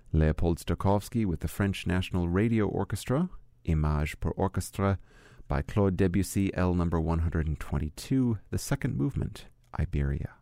Leopold Stokowski with the French National Radio Orchestra, Image pour Orchestre by Claude Debussy, L number 122, the second movement, Iberia.